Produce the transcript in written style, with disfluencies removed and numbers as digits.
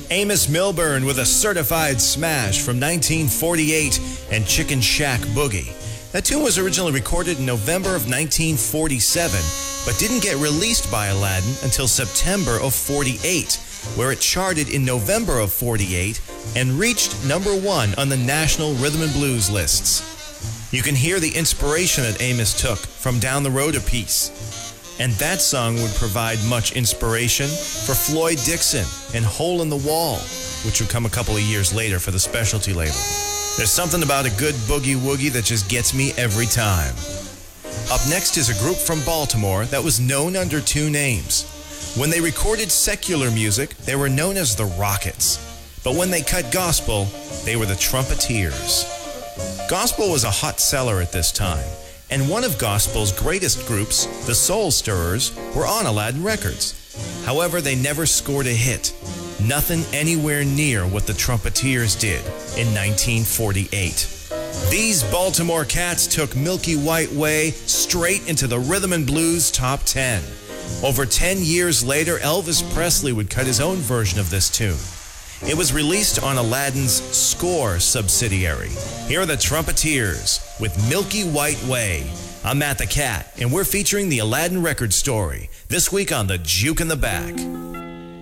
Amos Milburn with a certified smash from 1948 and Chicken Shack Boogie. That tune was originally recorded in November of 1947, but didn't get released by Aladdin until September of 48, where it charted in November of 48 and reached number 1 on the national rhythm and blues lists. You can hear the inspiration that Amos took from Down the Road a Piece. And that song would provide much inspiration for Floyd Dixon and Hole in the Wall, which would come a couple of years later for the Specialty label. There's something about a good boogie-woogie that just gets me every time. Up next is a group from Baltimore that was known under 2 names. When they recorded secular music, they were known as the Rockets. But when they cut gospel, they were the Trumpeteers. Gospel was a hot seller at this time, and one of gospel's greatest groups, the Soul Stirrers, were on Aladdin Records. However, they never scored a hit. Nothing anywhere near what the Trumpeteers did in 1948. These Baltimore cats took Milky White Way straight into the rhythm and blues top 10. Over 10 years later, Elvis Presley would cut his own version of this tune. It was released on Aladdin's Score subsidiary. Here are the Trumpeteers with Milky White Way. I'm Matt the Cat, and we're featuring the Aladdin record story this week on The Juke in the Back.